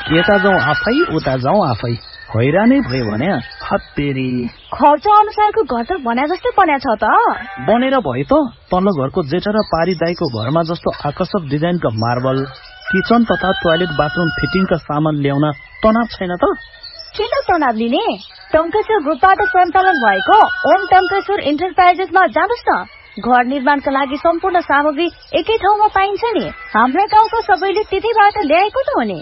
यता जाउँ आफै उता जाउँ आफै हैरानै भयो भने हत्तेरी खर्च अनुसारको घर त बना जस्तै बन्या छ त बनेर भयो त तल्लो घरको जेठा र पारी दाईको घरमा जस्तो आकर्षक डिजाइनका मार्बल किचन तथा टोयलेट बाथरूम फिटिङका सामान ल्याउन तनाव छैन त किन तनाव लिने टङ्केश्वर ग्रुपबाट सञ्चालन भएको ओम टङ्केश्वर इन्टरप्राइजेसमा जानुस् न घर निर्माणका लागि सम्पूर्ण सामग्री एकै ठाउँमा पाइन्छ नि हाम्रा गाउँको सबैले त्यतिबाट ल्याएको त हो नि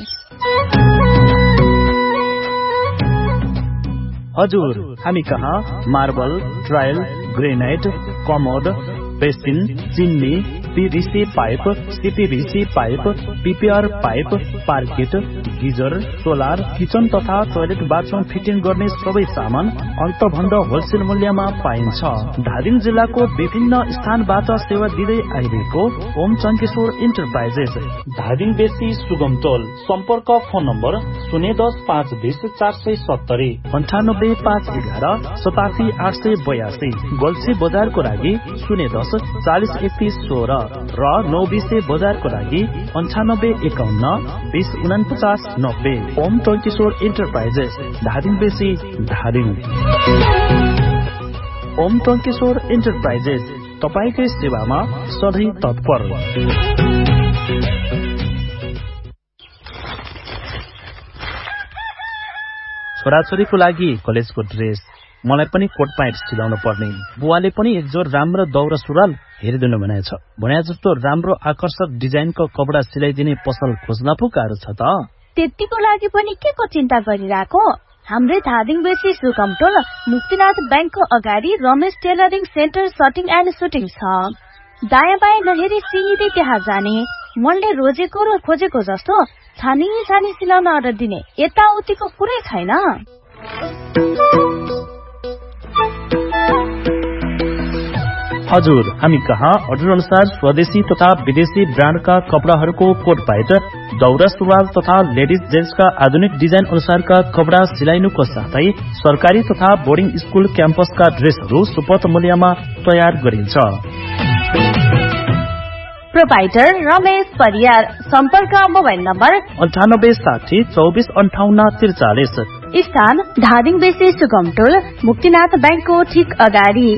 हजुर हामी कहाँ marble tile granite commode basin chimney PVC pipe CPVC pipe PPR pipe parked geyser solar kitchen तथा टोयलेट बाथरूम फिटिङ गर्ने सबै सामान अन्तभन्दा होलसेल मूल्यमा पाइन्छ धादिङ जिल्लाको विभिन्न स्थानबाट सेवा दिँदै आइरहेको ओम टङ्केश्वर इन्टरप्राइजेस धादिङ बेसी सुगमटोल सम्पर्क फोन नम्बर 010-520-470 98-511-87-882 गल्सी बजारको लागि 010-40-31-16 र 920 बजारको लागि 98-51-20-49-90 ओम टङ्केश्वर इन्टरप्राइजेस धादिङ बेसी धादिङ ओम टङ्केश्वर इन्टरप्राइजेस तपाईकै सेवामा सधैँ तत्पर छोराछोरीको लागि कलेजको ड्रेस मलाई पनि कोट प्यान्ट सिलाउन पर्ने बुवाले पनि एकजोर राम्रो दौरा सुरुवाल हेरिदिनु भनेछ भने जस्तो राम्रो आकर्षक डिजाइनको कपडा सिलाइदिने पसल खोज्न पो गाह्रो छ त त्यतिको लागि पनि के को चिन्ता गरिरहेको हाम्रै धादिङ बेसी सुकमटोल मुक्तिनाथ ब्याङ्कको अगाडि Ramesh tailoring centre सटिङ and shooting छ दायाँ बायाँ नहेरी सिधै त्यहाँ जाने मनले रोजेको र खोजेको जस्तो छानी छानी सिलाउन अर्डर दिने यताउतिको कुरै छैन हजुर हामी कहाँ अर्डर अनुसार स्वदेशी तथा विदेशी ब्रान्डका कपडाहरूको कोट प्यान्ट दौरा सुरुवाल तथा लेडिज जेन्ट्सका आधुनिक डिजाइन अनुसारका कपडा सिलाइनुको साथै सरकारी तथा बोर्डिङ स्कुल क्याम्पसका ड्रेसहरू सुपथ मूल्यमा तयार गरिन्छ प्रोपाइटर रमेश परियार सम्पर्क मोबाइल नम्बर 9860245843 स्थान धादिङ बेसी सुगमटोल मुक्तिनाथ ब्याङ्कको ठिक अगाडि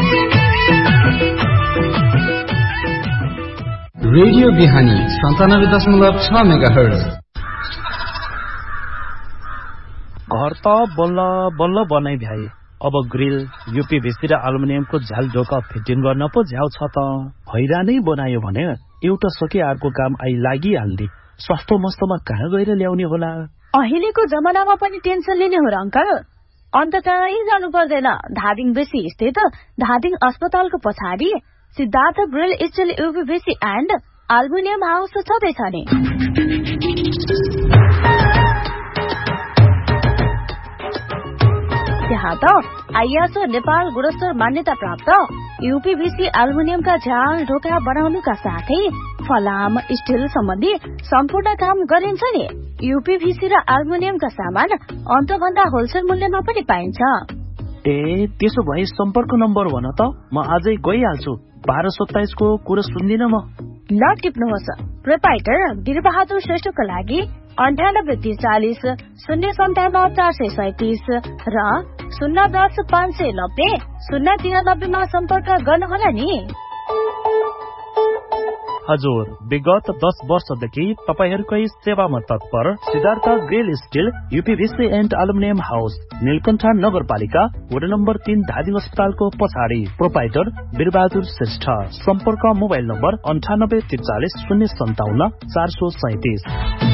रेडियो बिहानी 97.6 मेगाहर्ज घर त बल्ल बल्ल बनाइ भ्याए अब ग्रिल यूपीभीसी र एल्युमिनियमको झ्याल ढोका फिटिङ गर्न पो झ्याउ छ त हैरानै बनायो भने एउटा सके अर्को काम आइ लागिहाल्ने सस्तो मस्तोमा कहाँ गएर ल्याउने होला अहिलेको जमानामा पनि टेन्सन लिने हो र अंकल अन्त कहीँ जानु पर्दैन धादिङ बेसी स्थित धादिङ अस्पतालको पछाडि Siddhartha grill still यूपीभीसी and aluminium house छँदैछ नि त्यहाँ त आइएसओ नेपाल गुणस्तर मान्यता प्राप्त यूपीभीसी एल्युमिनियमका झ्याल ढोका बनाउनुका साथै फलाम स्टिल सम्बन्धी सम्पूर्ण काम गरिन्छ नि यूपीभीसी र एल्युमिनियमका सामान अन्तभन्दा होलसेल मूल्यमा पनि पाइन्छ ए त्यसो भए सम्पर्क नम्बर भन त म आजै गइहाल्छु 1227 को कुरा सुन्दिन म ल टिप्नुहोस् प्रोपाइटर वीरबहादुर श्रेष्ठको लागि 9843 057 437 र 010 590 093 मा सम्पर्क गर्नुहोला नि हजुर विगत 10 वर्षदेखि तपाईहरुकै सेवामा तत्पर Siddhartha grill still यूपीभीसी and aluminium house Neelkanth नगरपालिका वडा नम्बर 3 धादिङ अस्पतालको पछाडि प्रोपाइटर वीरबहादुर श्रेष्ठ सम्पर्क मोबाइल नम्बर 9843 057 437